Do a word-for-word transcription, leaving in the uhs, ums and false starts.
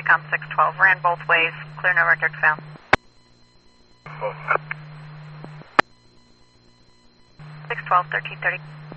Intercom six twelve, ran both ways, clear no record fail. six twelve, thirteen thirty.